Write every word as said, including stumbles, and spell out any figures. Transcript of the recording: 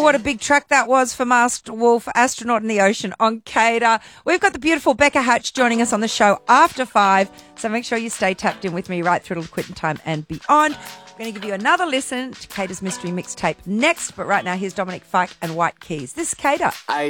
Oh, what a big track that was for Masked Wolf, Astronaut in the Ocean on Cater. We've got the beautiful Becca Hatch joining us on the show after five, so make sure you stay tapped in with me right through to quitting time and beyond. I'm going to give you another listen to Cater's Mystery Mixtape next, but right now here's Dominic Fike and White Keys. This is Cater.